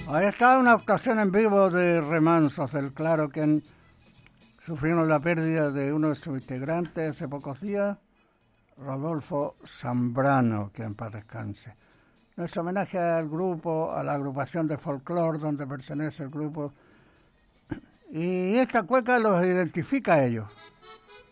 Ahí está una actuación en vivo de Remansos del Claro, que sufrieron la pérdida de uno de sus integrantes hace pocos días, Rodolfo Zambrano, que en paz descanse. Nuestro homenaje al grupo, a la agrupación de folclore donde pertenece el grupo. Y esta cueca los identifica a ellos.